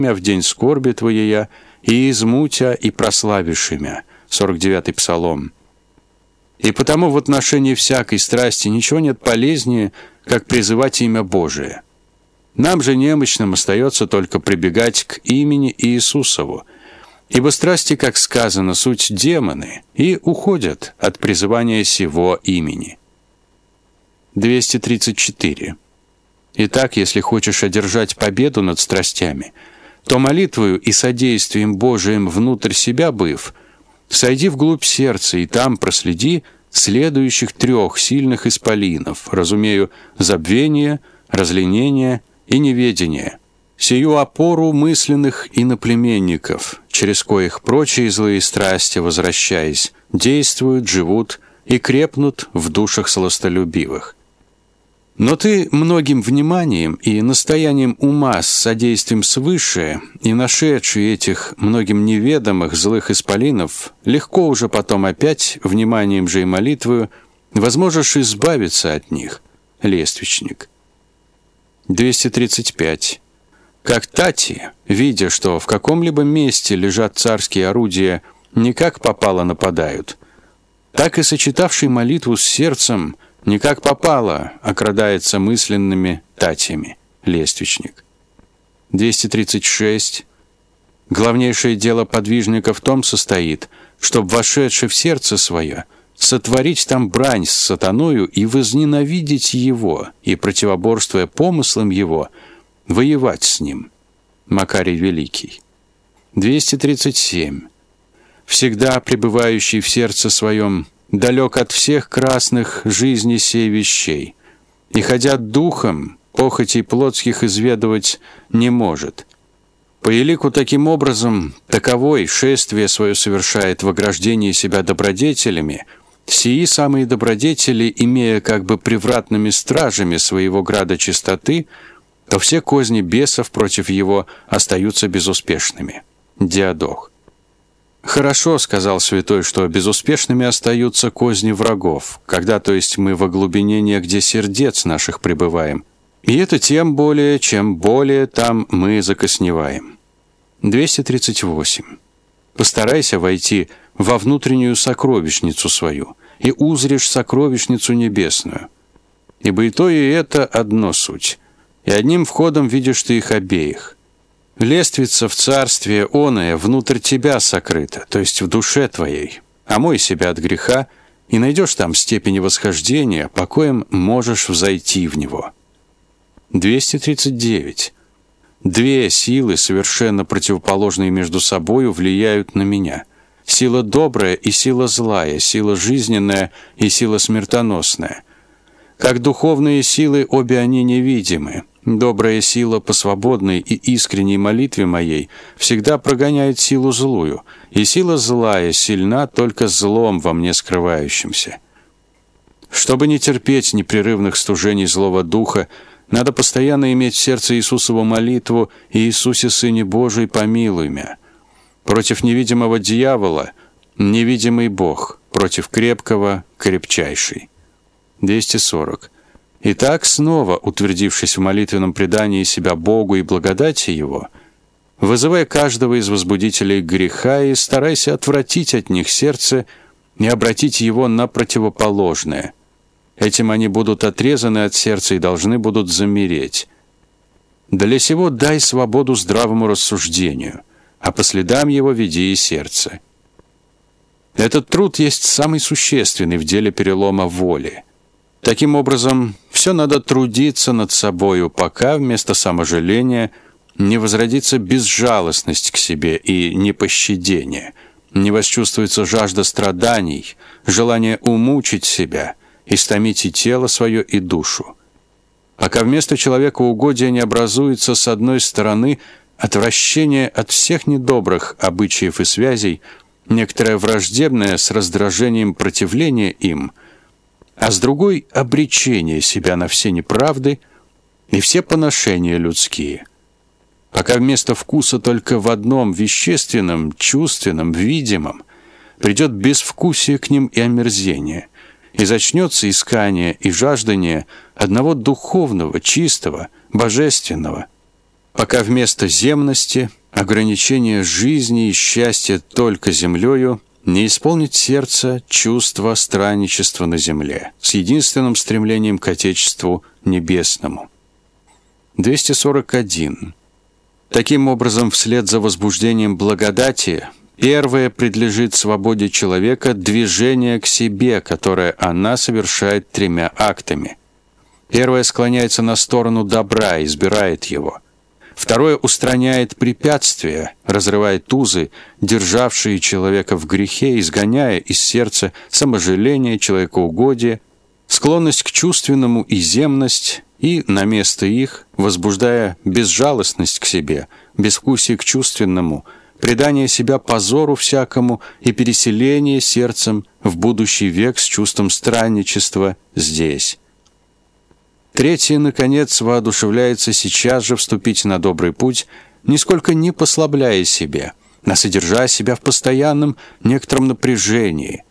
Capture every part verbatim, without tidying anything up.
в день скорби Твоей, и измутя, и прославишь имя». сорок девятый Псалом. «И потому в отношении всякой страсти ничего нет полезнее, как призывать имя Божие. Нам же, немощным, остается только прибегать к имени Иисусову, ибо страсти, как сказано, суть демоны, и уходят от призывания сего имени». двести тридцать четыре. Итак, если хочешь одержать победу над страстями, то молитвою и содействием Божиим внутрь себя быв, сойди вглубь сердца и там проследи следующих трех сильных исполинов, разумею, забвение, разленение и неведение, сию опору мысленных иноплеменников, через коих прочие злые страсти, возвращаясь, действуют, живут и крепнут в душах сластолюбивых. Но ты многим вниманием и настоянием ума с содействием свыше и нашедший этих многим неведомых злых исполинов, легко уже потом опять вниманием же и молитвою возможешь избавиться от них, лествичник. двести тридцать пять. Как Тати, видя, что в каком-либо месте лежат царские орудия, не как попало нападают, так и сочетавший молитву с сердцем не как попало окрадается мысленными татьями, лествичник. двести тридцать шесть. Главнейшее дело подвижника в том состоит, чтоб, вошедший в сердце свое, сотворить там брань с сатаною и возненавидеть его, и, противоборствуя помыслам его, воевать с ним. Макарий Великий. двести тридцать семь. Всегда пребывающий в сердце своем далек от всех красных жизни сей вещей, и, ходя духом, похотей плотских изведывать не может. По елику таким образом, таковой шествие свое совершает в ограждении себя добродетелями, сии самые добродетели, имея как бы привратными стражами своего града чистоты, то все козни бесов против его остаются безуспешными. Диадох. «Хорошо, — сказал святой, — что безуспешными остаются козни врагов, когда, то есть, мы во глубине негде сердец наших пребываем. И это тем более, чем более там мы закосневаем». двести тридцать восемь. «Постарайся войти во внутреннюю сокровищницу свою, и узришь сокровищницу небесную. Ибо и то, и это одно суть, и одним входом видишь ты их обеих. Лествица в царствие оное внутрь тебя сокрыта, то есть в душе твоей. Омой себя от греха, и найдешь там степени восхождения, по коим можешь взойти в него». двести тридцать девять. «Две силы, совершенно противоположные между собою, влияют на меня. Сила добрая и сила злая, сила жизненная и сила смертоносная. Как духовные силы, обе они невидимы. Добрая сила по свободной и искренней молитве моей всегда прогоняет силу злую, и сила злая сильна только злом во мне скрывающимся. Чтобы не терпеть непрерывных стужений злого духа, надо постоянно иметь в сердце Иисусову молитву: «Иисусе, Сыне Божий, помилуй мя». Против невидимого дьявола невидимый Бог, против крепкого крепчайший. двести сорок. Итак, снова утвердившись в молитвенном предании себя Богу и благодати Его, вызывай каждого из возбудителей греха и старайся отвратить от них сердце и обратить его на противоположное. Этим они будут отрезаны от сердца и должны будут замереть. Для сего дай свободу здравому рассуждению, а по следам его веди и сердце. Этот труд есть самый существенный в деле перелома воли. Таким образом, все надо трудиться над собою, пока вместо саможаления не возродится безжалостность к себе и непощадение, не восчувствуется жажда страданий, желание умучить себя, истомить и тело свое, и душу. Пока вместо человека угодия не образуется с одной стороны отвращение от всех недобрых обычаев и связей, некоторое враждебное с раздражением противление им, а с другой — обречение себя на все неправды и все поношения людские. Пока вместо вкуса только в одном вещественном, чувственном, видимом придет безвкусие к ним и омерзение, и зачнется искание и жаждание одного духовного, чистого, божественного. пока вместо земности, ограничения жизни и счастья только землею, не исполнит сердце чувство странничества на земле с единственным стремлением к Отечеству Небесному. двести сорок один. Таким образом, вслед за возбуждением благодати, первое предлежит свободе человека движение к себе, которое она совершает тремя актами. Первое склоняется на сторону добра, избирает его. Второе устраняет препятствия, разрывает узы, державшие человека в грехе, изгоняя из сердца саможаление, человекоугодие, склонность к чувственному и земность, и на место их, возбуждая безжалостность к себе, безвкусие к чувственному, предание себя позору всякому и переселение сердцем в будущий век с чувством странничества здесь. Третье, наконец, воодушевляется сейчас же вступить на добрый путь, нисколько не послабляя себе, но содержа себя в постоянном некотором напряжении.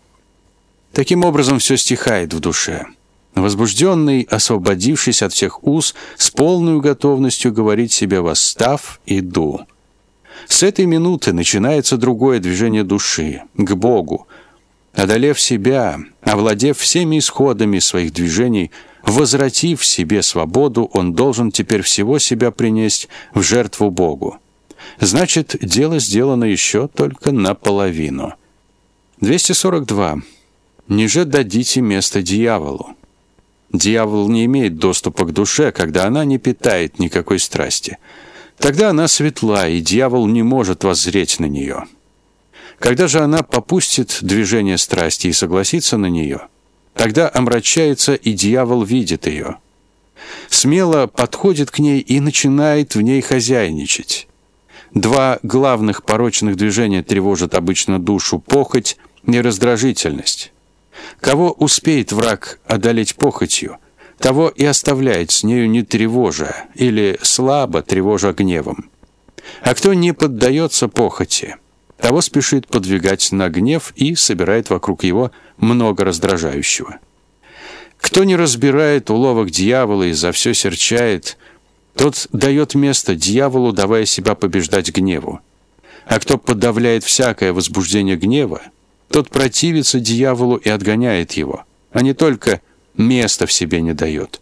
Таким образом, все стихает в душе. Возбужденный, освободившись от всех уз, с полной готовностью говорить себе «восстав, иду». С этой минуты начинается другое движение души, к Богу. Одолев себя, овладев всеми исходами своих движений, возвратив себе свободу, он должен теперь всего себя принести в жертву Богу. Значит, дело сделано еще только наполовину. двести сорок два. Ниже дадите место дьяволу. Дьявол не имеет доступа к душе, когда она не питает никакой страсти. Тогда она светла, и дьявол не может воззреть на нее. Когда же она попустит движение страсти и согласится на нее, тогда омрачается, и дьявол видит ее. Смело подходит к ней и начинает в ней хозяйничать. Два главных порочных движения тревожат обычно душу: похоть и раздражительность. Кого успеет враг одолеть похотью, того и оставляет с нею не тревожа, или слабо тревожа гневом. А кто не поддается похоти, того спешит подвигать на гнев и собирает вокруг его много раздражающего. Кто не разбирает уловок дьявола и за все серчает, тот дает место дьяволу, давая себя побеждать гневу. А кто подавляет всякое возбуждение гнева, тот противится дьяволу и отгоняет его, а не только места в себе не дает.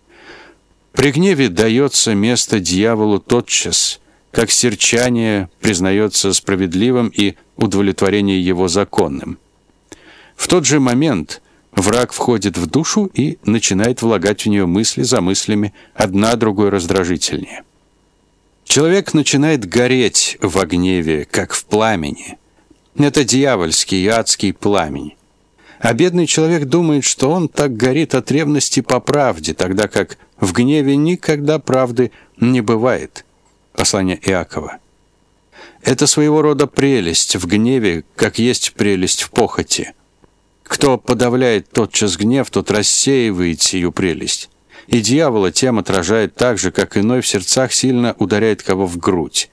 При гневе дается место дьяволу тотчас, как серчание признается справедливым и удовлетворение его законным. В тот же момент враг входит в душу и начинает влагать в нее мысли за мыслями, одна другой раздражительнее. Человек начинает гореть во гневе, как в пламени. Это дьявольский и адский пламень. А бедный человек думает, что он так горит от ревности по правде, тогда как в гневе никогда правды не бывает. Послание Иакова. Это своего рода прелесть в гневе, как есть прелесть в похоти. Кто подавляет тотчас гнев, тот рассеивает сию прелесть. И дьявола тем отражает так же, как иной в сердцах сильно ударяет кого в грудь.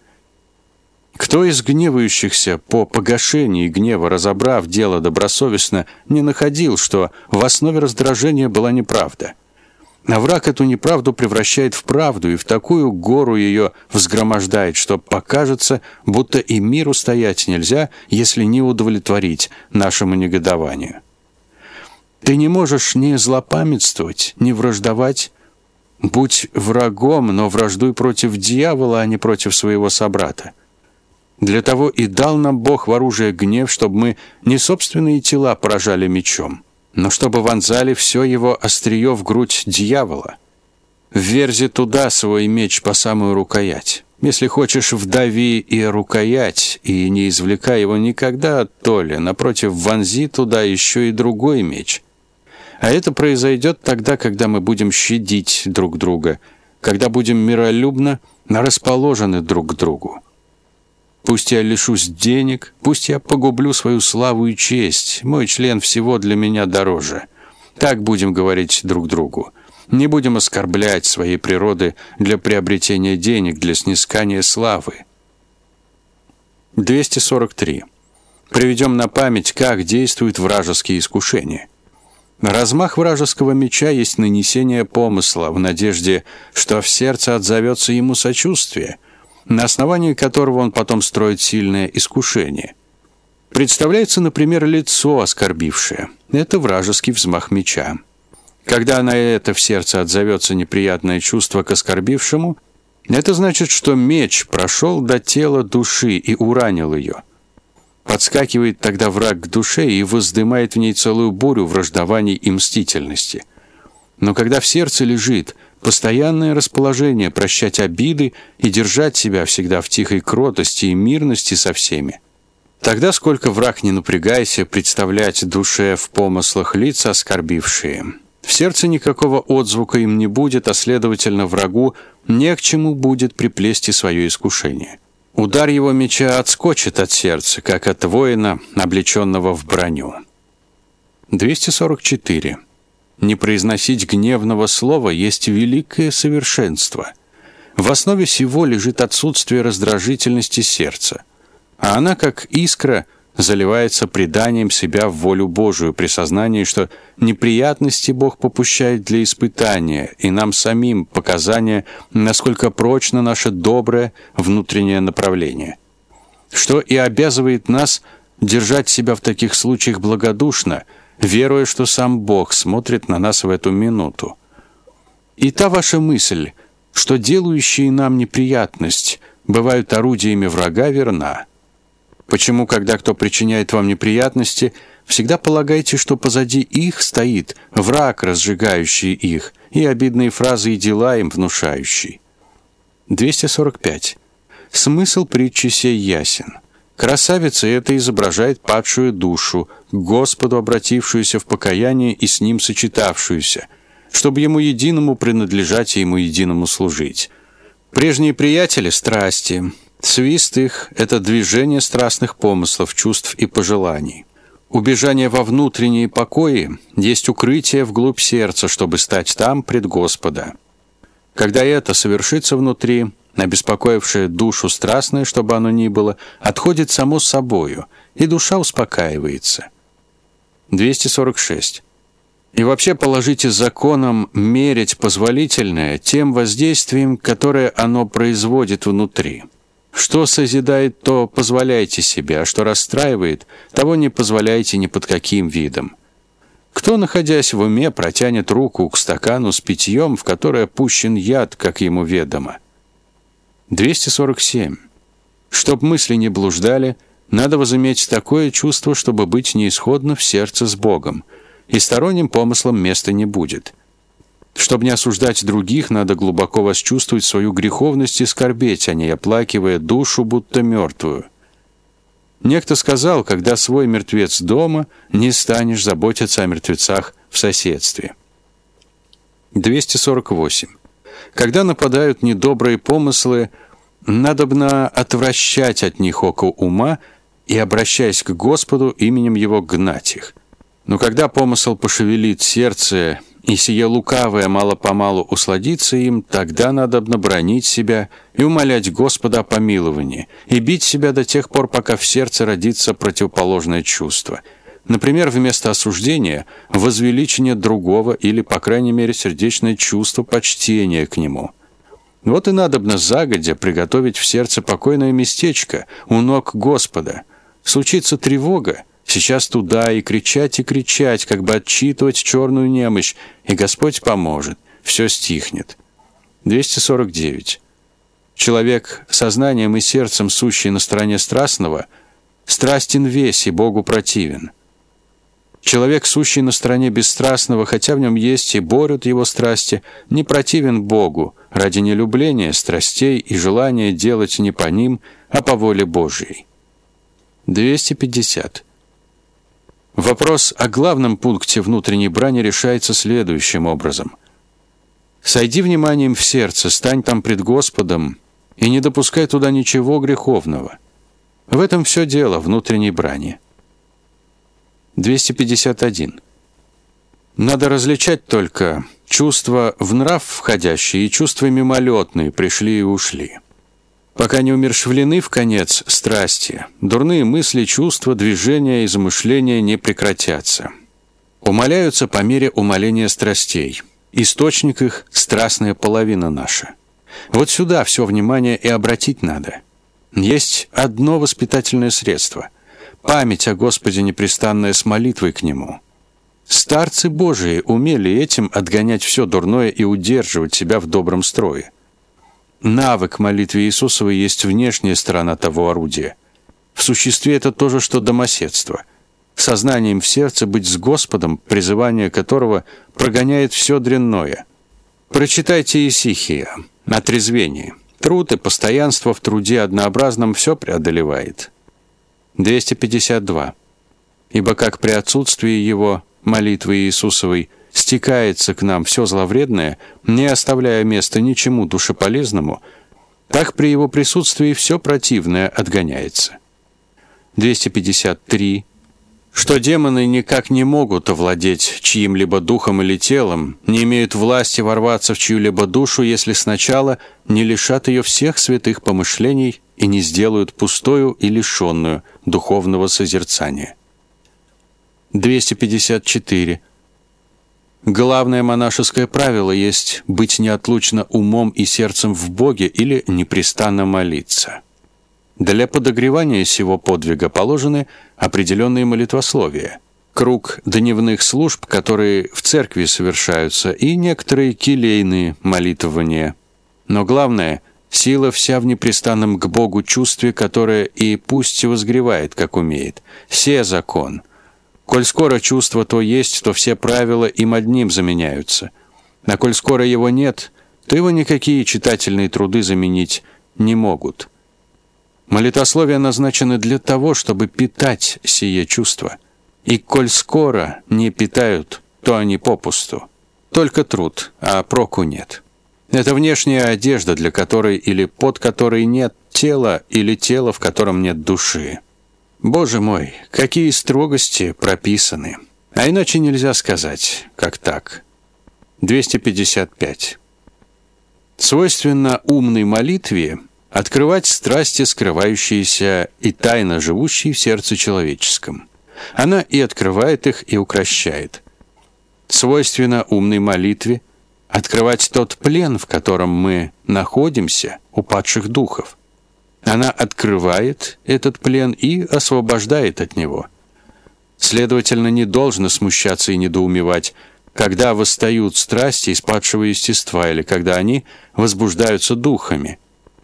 Кто из гневающихся по погашении гнева, разобрав дело добросовестно, не находил, что в основе раздражения была неправда? А враг эту неправду превращает в правду и в такую гору ее взгромождает, что покажется, будто и миру стоять нельзя, если не удовлетворить нашему негодованию. Ты не можешь ни злопамятствовать, ни враждовать. Будь врагом, но враждуй против дьявола, а не против своего собрата. Для того и дал нам Бог в оружие гнев, чтобы мы не собственные тела поражали мечом, но чтобы вонзали все его острие в грудь дьявола. Вверзи туда свой меч по самую рукоять. Если хочешь, вдави и рукоять, и не извлекай его никогда оттоле, напротив, вонзи туда еще и другой меч. А это произойдет тогда, когда мы будем щадить друг друга, когда будем миролюбно расположены друг к другу. Пусть я лишусь денег, пусть я погублю свою славу и честь, мой член всего для меня дороже. Так будем говорить друг другу. Не будем оскорблять своей природы для приобретения денег, для снискания славы. двести сорок три. Приведем на память, как действуют вражеские искушения. Размах вражеского меча есть нанесение помысла в надежде, что в сердце отзовется ему сочувствие, на основании которого он потом строит сильное искушение. Представляется, например, лицо оскорбившее. Это вражеский взмах меча. Когда на это в сердце отзовется неприятное чувство к оскорбившему, это значит, что меч прошел до тела души и уранил ее. Подскакивает тогда враг к душе и воздымает в ней целую бурю враждований и мстительности. Но когда в сердце лежит постоянное расположение прощать обиды и держать себя всегда в тихой кротости и мирности со всеми, тогда, сколько враг не напрягайся представлять душе в помыслах лица оскорбившие, в сердце никакого отзвука им не будет, а следовательно врагу не к чему будет приплести свое искушение. Удар его меча отскочит от сердца, как от воина, облеченного в броню. двести сорок четыре. Не произносить гневного слова есть великое совершенство. В основе сего лежит отсутствие раздражительности сердца, а она, как искра, заливается преданием себя в волю Божию при сознании, что неприятности Бог попущает для испытания и нам самим показания, насколько прочно наше доброе внутреннее направление, что и обязывает нас держать себя в таких случаях благодушно, веруя, что сам Бог смотрит на нас в эту минуту. И та ваша мысль, что делающие нам неприятность бывают орудиями врага, верна. Почему, когда кто причиняет вам неприятности, всегда полагайте, что позади их стоит враг, разжигающий их, и обидные фразы и дела им внушающий? двести сорок пять. Смысл притчи сей ясен. Красавица эта изображает падшую душу, к Господу обратившуюся в покаяние и с Ним сочетавшуюся, чтобы Ему единому принадлежать и Ему единому служить. Прежние приятели — страсти. Свист их — это движение страстных помыслов, чувств и пожеланий. Убежание во внутренние покои есть укрытие вглубь сердца, чтобы стать там пред Господа. Когда это совершится внутри, обеспокоившее душу страстное, чтобы оно ни было, отходит само собою, и душа успокаивается. двести сорок шесть. И вообще положите законом мерить позволительное тем воздействием, которое оно производит внутри. Что созидает, то позволяйте себе, а что расстраивает, того не позволяйте ни под каким видом. Кто, находясь в уме, протянет руку к стакану с питьем, в которое пущен яд, как ему ведомо? двести сорок семь. Чтоб мысли не блуждали, надо возыметь такое чувство, чтобы быть неисходно в сердце с Богом, и сторонним помыслам места не будет. Чтобы не осуждать других, надо глубоко восчувствовать свою греховность и скорбеть о ней, оплакивая душу, будто мертвую. Некто сказал, когда свой мертвец дома, не станешь заботиться о мертвецах в соседстве. двести сорок восемь. Когда нападают недобрые помыслы, надобно отвращать от них око ума и, обращаясь к Господу, именем Его гнать их. Но когда помысл пошевелит сердце, и сие лукавое мало-помалу усладится им, тогда надобно бранить себя и умолять Господа о помиловании, и бить себя до тех пор, пока в сердце родится противоположное чувство. Например, вместо осуждения – возвеличение другого или, по крайней мере, сердечное чувство почтения к нему. Вот и надобно загодя приготовить в сердце покойное местечко у ног Господа. Случится тревога, сейчас туда и кричать, и кричать, как бы отчитывать черную немощь, и Господь поможет, все стихнет. двести сорок девять. Человек сознанием и сердцем, сущий на стороне страстного, страстен весь и Богу противен. Человек, сущий на стороне бесстрастного, хотя в нем есть и борют его страсти, не противен Богу ради нелюбления страстей и желания делать не по ним, а по воле Божией. двести пятьдесят. Вопрос о главном пункте внутренней брани решается следующим образом. «Сойди вниманием в сердце, стань там пред Господом, и не допускай туда ничего греховного». В этом все дело внутренней брани. двести пятьдесят один. Надо различать только чувства в нрав входящие и чувства мимолетные, пришли и ушли. Пока не умерщвлены в конец страсти, дурные мысли, чувства, движения и замышления не прекратятся. умаляются по мере умаления страстей. Источник их – страстная половина наша. Вот сюда все внимание и обратить надо. Есть одно воспитательное средство – память о Господе непрестанная с молитвой к Нему. Старцы Божии умели этим отгонять все дурное и удерживать себя в добром строе. Навык молитвы Иисусовой есть внешняя сторона того орудия. В существе это то же, что домоседство. Сознанием в сердце быть с Господом, призывание которого прогоняет все дрянное. Прочитайте Исихия о трезвении. Труд и постоянство в труде однообразном все преодолевает. двести пятьдесят два. Ибо как при отсутствии Его, молитвы Иисусовой, стекается к нам все зловредное, не оставляя места ничему душеполезному, так при Его присутствии все противное отгоняется. двести пятьдесят три. Что демоны никак не могут овладеть чьим-либо духом или телом, не имеют власти ворваться в чью-либо душу, если сначала не лишат ее всех святых помышлений и не сделают пустою и лишенную духовного созерцания. двести пятьдесят четыре. Главное монашеское правило есть быть неотлучно умом и сердцем в Боге или непрестанно молиться. Для подогревания сего подвига положены определенные молитвословия, круг дневных служб, которые в церкви совершаются, и некоторые келейные молитвования. Но главное – сила вся в непрестанном к Богу чувстве, которое и пусть возгревает, как умеет. Се закон. Коль скоро чувство то есть, то все правила им одним заменяются. А коль скоро его нет, то его никакие читательные труды заменить не могут. Молитословия назначены для того, чтобы питать сие чувство. И коль скоро не питают, то они попусту. Только труд, а проку нет. Это внешняя одежда, для которой или под которой нет тела, или тело, в котором нет души. Боже мой, какие строгости прописаны. А иначе нельзя сказать, как так. двести пятьдесят пять. Свойственно умной молитве открывать страсти, скрывающиеся и тайно живущие в сердце человеческом. Она и открывает их, и укрощает. Свойственно умной молитве открывать тот плен, в котором мы находимся, у падших духов. Она открывает этот плен и освобождает от него. Следовательно, не должно смущаться и недоумевать, когда восстают страсти из падшего естества или когда они возбуждаются духами.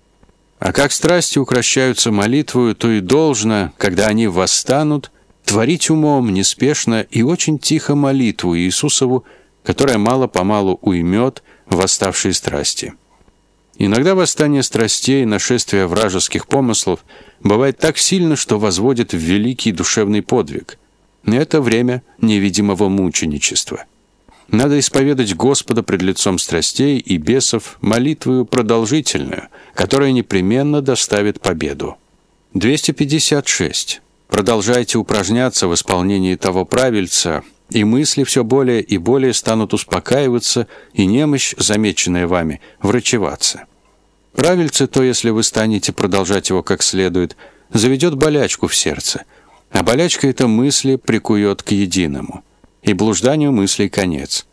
А как страсти укрощаются молитвою, то и должно, когда они восстанут, творить умом неспешно и очень тихо молитву Иисусову, которая мало-помалу уймет восставшие страсти. Иногда восстание страстей, нашествие вражеских помыслов бывает так сильно, что возводит в великий душевный подвиг. Это время невидимого мученичества. Надо исповедать Господа пред лицом страстей и бесов молитвою продолжительную, которая непременно доставит победу. двести пятьдесят шесть. Продолжайте упражняться в исполнении того правильца, и мысли все более и более станут успокаиваться, и немощь, замеченная вами, врачеваться. Правильце то, если вы станете продолжать его как следует, заведет болячку в сердце, а болячка эта мысли прикует к единому, и блужданию мыслей конец.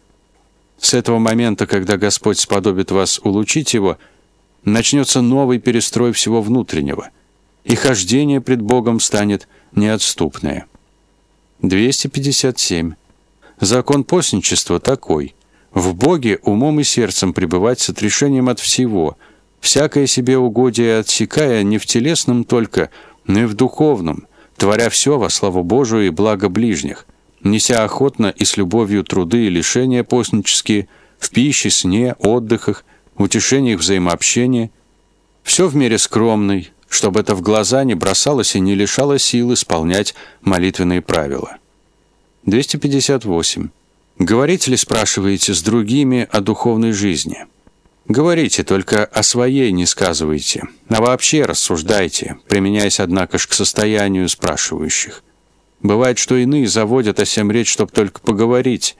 С этого момента, когда Господь сподобит вас улучшить его, начнется новый перестрой всего внутреннего, и хождение пред Богом станет неотступное. двести пятьдесят семь. Закон постничества такой: в Боге умом и сердцем пребывать с отрешением от всего, всякое себе угодие отсекая не в телесном только, но и в духовном, творя все во славу Божию и благо ближних, неся охотно и с любовью труды и лишения постнические, в пище, сне, отдыхах, утешениях взаимообщения, все в мере скромной, чтобы это в глаза не бросалось и не лишало сил исполнять молитвенные правила. двести пятьдесят восемь. Говорите ли, спрашиваете, с другими о духовной жизни? Говорите, только о своей не сказывайте, а вообще рассуждайте, применяясь, однако ж, к состоянию спрашивающих. Бывает, что иные заводят о сем речь, чтоб только поговорить.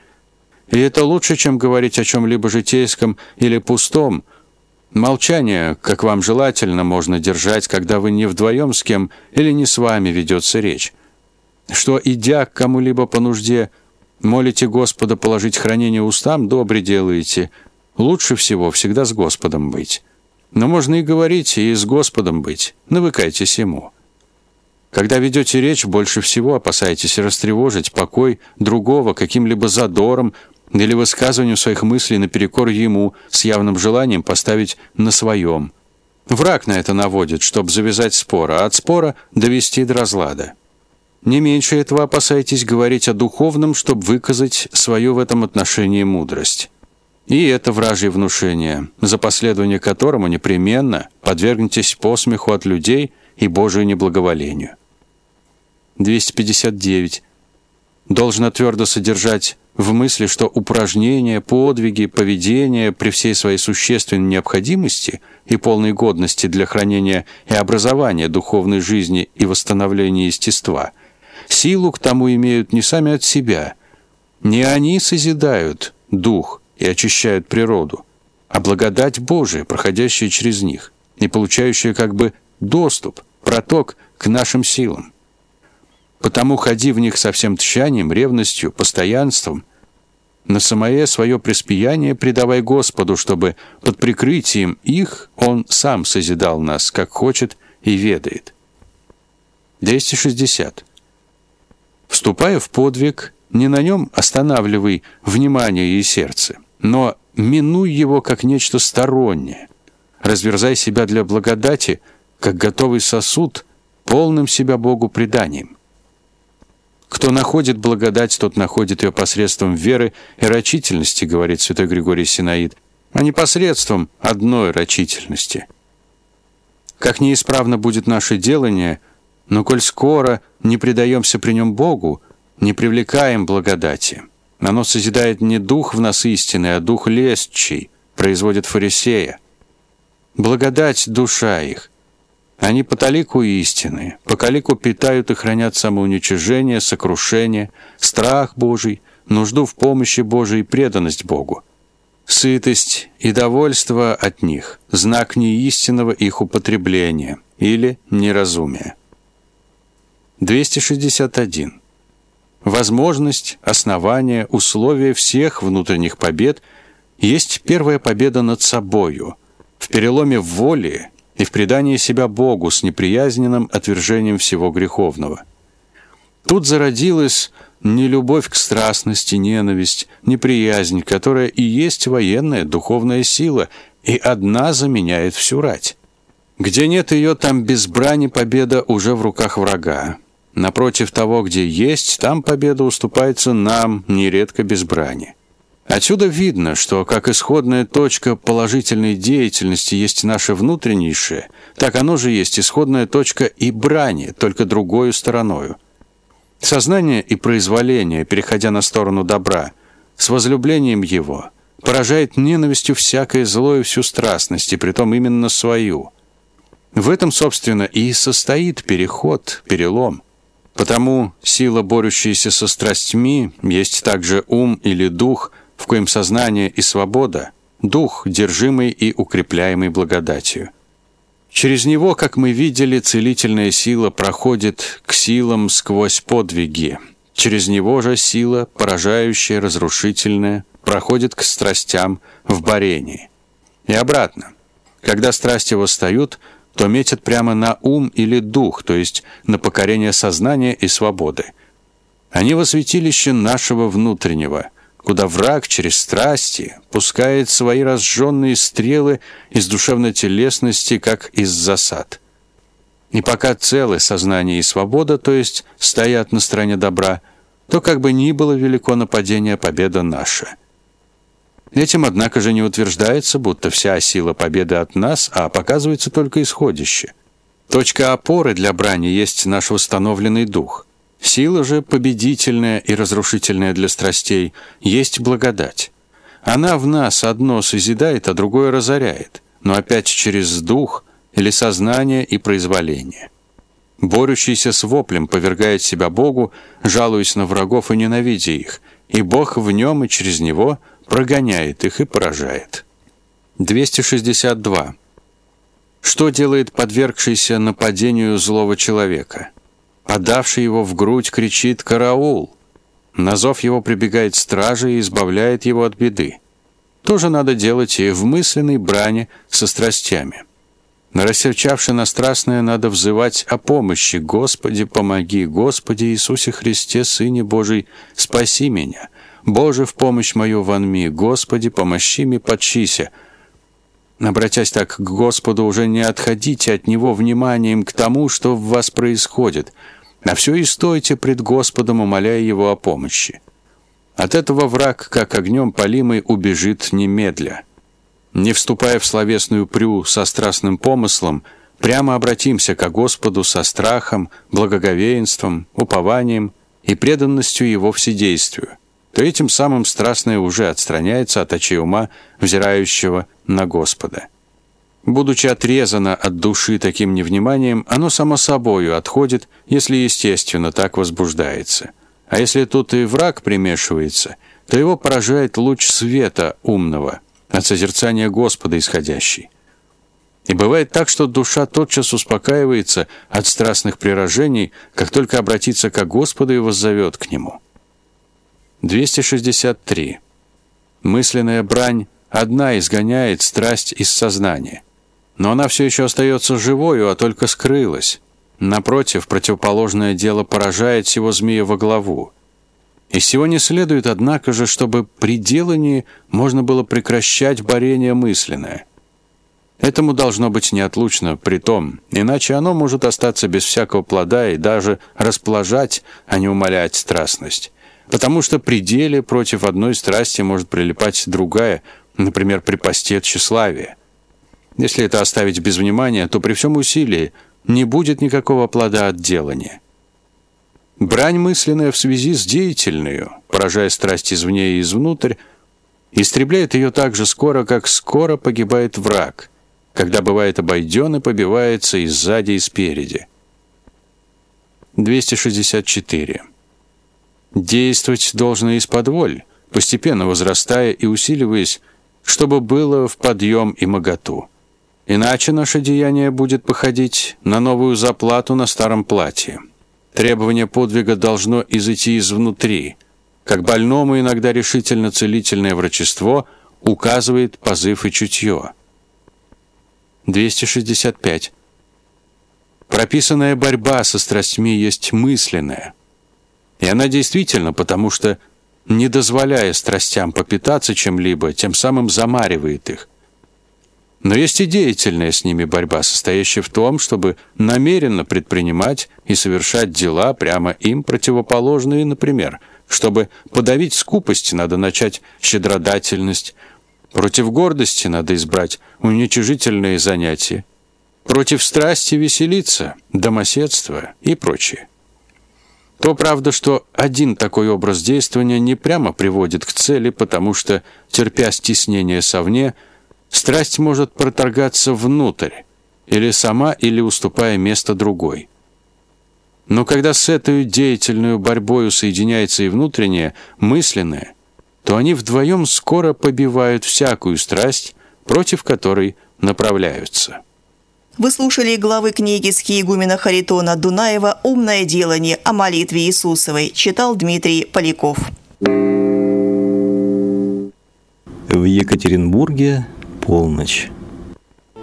И это лучше, чем говорить о чем-либо житейском или пустом. Молчание, как вам желательно, можно держать, когда вы не вдвоем с кем или не с вами ведется речь. Что, идя к кому-либо по нужде, Молите Господа положить хранение устам, добре делаете. Лучше всего всегда с Господом быть. Но можно и говорить, и с Господом быть. Навыкайтесь Ему. Когда ведете речь, больше всего опасайтесь растревожить покой другого каким-либо задором или высказыванием своих мыслей наперекор Ему с явным желанием поставить на своем. Враг на это наводит, чтобы завязать спор, а от спора довести до разлада. Не меньше этого опасайтесь говорить о духовном, чтобы выказать свою в этом отношении мудрость. И это вражье внушение, за последование которому непременно подвергнетесь посмеху от людей и Божию неблаговолению. двести пятьдесят девять. Должно твердо содержать в мысли, что упражнения, подвиги, поведение при всей своей существенной необходимости и полной годности для хранения и образования духовной жизни и восстановления естества силу к тому имеют не сами от себя. Не они созидают дух и очищают природу, а благодать Божия, проходящая через них и получающая как бы доступ, проток к нашим силам. Потому ходи в них со всем тщанием, ревностью, постоянством. На самое свое преспияние предавай Господу, чтобы под прикрытием их Он сам созидал нас, как хочет и ведает. двести шестьдесят. Вступая в подвиг, не на нем останавливай внимание и сердце, но минуй его как нечто стороннее. Разверзай себя для благодати, как готовый сосуд, полным себя Богу преданием. Кто находит благодать, тот находит ее посредством веры и рачительности, говорит святой Григорий Синаид, а не посредством одной рачительности. Как неисправно будет наше делание, но коль скоро не предаемся при нем Богу, не привлекаем благодати. Оно созидает не дух в нас истины, а дух лестчий, производит фарисея. Благодать — душа их. Они по талику истины, по калику питают и хранят самоуничижение, сокрушение, страх Божий, нужду в помощи Божией и преданность Богу. Сытость и довольство от них – знак неистинного их употребления или неразумия. двести шестьдесят один. Возможность, основание, условие всех внутренних побед есть первая победа над собою, в переломе воли и в предании себя Богу с неприязненным отвержением всего греховного. Тут зародилась не любовь к страстности, ненависть, неприязнь, которая и есть военная духовная сила, и одна заменяет всю рать. Где нет ее, там без брани победа уже в руках врага. Напротив того, где есть, там победа уступается нам, нередко без брани. Отсюда видно, что как исходная точка положительной деятельности есть наше внутреннейшее, так оно же есть исходная точка и брани, только другою стороною. Сознание и произволение, переходя на сторону добра, с возлюблением его, поражает ненавистью всякое зло и всю страстность, и притом именно свою. В этом, собственно, и состоит переход, перелом. Потому сила, борющаяся со страстьми, есть также ум или дух, в коем сознание и свобода, дух, держимый и укрепляемый благодатью. Через него, как мы видели, целительная сила проходит к силам сквозь подвиги. Через него же сила, поражающая, разрушительная, проходит к страстям в борении. И обратно. Когда страсти восстают, то метят прямо на ум или дух, то есть на покорение сознания и свободы. Они во святилище нашего внутреннего, куда враг через страсти пускает свои разжженные стрелы из душевной телесности, как из засад. И пока целы сознание и свобода, то есть стоят на стороне добра, то как бы ни было велико нападение, победа наша. Этим, однако же, не утверждается, будто вся сила победы от нас, а показывается только исходище. Точка опоры для брани есть наш восстановленный дух. Сила же, победительная и разрушительная для страстей, есть благодать. Она в нас одно созидает, а другое разоряет, но опять через дух или сознание и произволение. Борющийся с воплем повергает себя Богу, жалуясь на врагов и ненавидя их, и Бог в нем и через него прогоняет их и поражает. двести шестьдесят два. Что делает подвергшийся нападению злого человека? Отдавший его в грудь кричит «караул!». На зов его прибегает стража и избавляет его от беды. То же надо делать и в мысленной брани со страстями. Рассерчавши на страстное, надо взывать о помощи. «Господи, помоги! Господи Иисусе Христе, Сыне Божий, спаси меня! Боже, в помощь мою вонми! Господи, помощи ми, подчися!» Обратясь так к Господу, уже не отходите от Него вниманием к тому, что в вас происходит, а все и стойте пред Господом, умоляя Его о помощи. От этого враг, как огнем палимый, убежит немедля. Не вступая в словесную прю со страстным помыслом, прямо обратимся ко Господу со страхом, благоговеянством, упованием и преданностью Его вседействию, то этим самым страстное уже отстраняется от очей ума, взирающего на Господа. Будучи отрезано от души таким невниманием, оно само собою отходит, если естественно так возбуждается. А если тут и враг примешивается, то его поражает луч света умного, от созерцания Господа исходящий. И бывает так, что душа тотчас успокаивается от страстных прирожений, как только обратится ко Господу и воззовет к Нему. двести шестьдесят три. Мысленная брань одна изгоняет страсть из сознания. Но она все еще остается живою, а только скрылась. Напротив, противоположное дело поражает сего змея во главу. Из сего не следует, однако же, чтобы при делании можно было прекращать борение мысленное. Этому должно быть неотлучно притом, иначе оно может остаться без всякого плода и даже расположать, а не умалять страстность. Потому что при деле против одной страсти может прилипать другая, например, при посте тщеславия. Если это оставить без внимания, то при всем усилии не будет никакого плода от делания. Брань мысленная в связи с деятельную, поражая страсть извне и извнутрь, истребляет ее так же скоро, как скоро погибает враг, когда бывает обойден и побивается и сзади, и спереди. двести шестьдесят четыре. Действовать должно исподволь, постепенно возрастая и усиливаясь, чтобы было в подъем и моготу. Иначе наше деяние будет походить на новую заплату на старом платье. Требование подвига должно изойти изнутри, как больному иногда решительно целительное врачество указывает позыв и чутье. двести шестьдесят пять. Прописанная борьба со страстьми есть мысленная. И она действительно, потому что, не дозволяя страстям попитаться чем-либо, тем самым замаривает их. Но есть и деятельная с ними борьба, состоящая в том, чтобы намеренно предпринимать и совершать дела, прямо им противоположные, например, чтобы подавить скупость, надо начать щедродательность, против гордости надо избрать уничижительные занятия, против страсти веселиться, домоседство и прочее. То правда, что один такой образ действования не прямо приводит к цели, потому что, терпя стеснение совне, страсть может проторгаться внутрь, или сама, или уступая место другой. Но когда с этой деятельной борьбою соединяется и внутреннее, мысленное, то они вдвоем скоро побивают всякую страсть, против которой направляются. Вы слушали главы книги схиегумена Харитона Дунаева «Умное делание» о молитве Иисусовой. Читал Дмитрий Поляков. В Екатеринбурге полночь.